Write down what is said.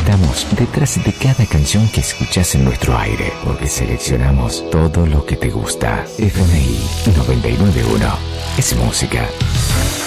Estamos detrás de cada canción que escuchas en nuestro aire, porque seleccionamos todo lo que te gusta. FMI 991 es música.